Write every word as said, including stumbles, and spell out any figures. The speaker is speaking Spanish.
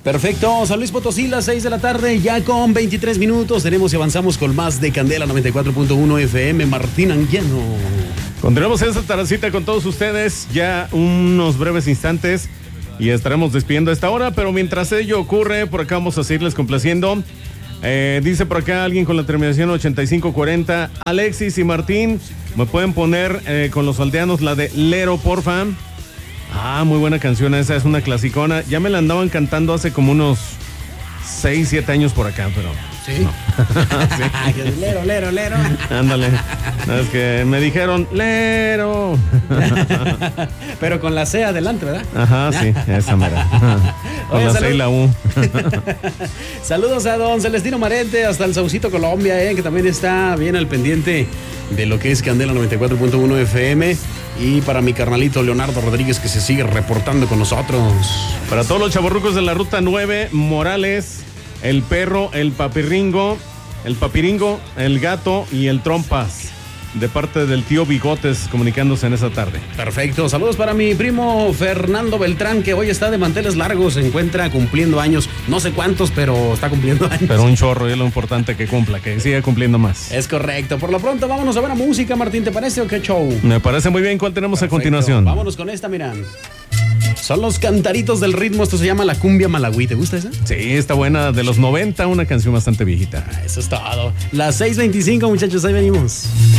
Perfecto, San Luis Potosí, las seis de la tarde, ya con veintitrés minutos. Tenemos y avanzamos con más de Candela noventa y cuatro punto uno F M. Martín Anguiano. Continuamos esta tardecita con todos ustedes, ya unos breves instantes y estaremos despidiendo a esta hora, pero mientras ello ocurre, por acá vamos a seguirles complaciendo. Eh, dice por acá alguien con la terminación ochenta y cinco cuarenta, Alexis y Martín, ¿me pueden poner eh, con los aldeanos la de Lero, porfa? Ah, muy buena canción esa, es una clasicona. Ya me la andaban cantando hace como unos seis, siete años por acá, pero... ¿Sí? No. Sí. Lero, lero, lero. Ándale. Es que me dijeron, Lero. Pero con la C adelante, ¿verdad? Ajá, sí, esa mera. Con Oye, la salud. C y la U. Saludos a don Celestino Marente, hasta el Saucito, Colombia, eh, que también está bien al pendiente de lo que es Candela noventa y cuatro punto uno F M. Y para mi carnalito Leonardo Rodríguez, que se sigue reportando con nosotros. Para todos los chavorrucos de la Ruta nueve, Morales, el perro, el papirringo, el papiringo, el gato y el trompas, de parte del tío Bigotes, comunicándose en esa tarde. Perfecto, saludos para mi primo Fernando Beltrán, que hoy está de manteles largos, se encuentra cumpliendo años, no sé cuántos, pero está cumpliendo años. Pero un chorro, y es lo importante que cumpla, que siga cumpliendo más. Es correcto, por lo pronto vámonos a ver a música, Martín, ¿te parece o qué show? Me parece muy bien. ¿Cuál tenemos Perfecto. a continuación? Vámonos con esta, mira. Son los cantaritos del ritmo, esto se llama La Cumbia Malagüí, ¿te gusta esa? Sí, está buena, de los noventa, una canción bastante viejita. Ah, eso es todo. Las seis veinticinco, muchachos, ahí venimos.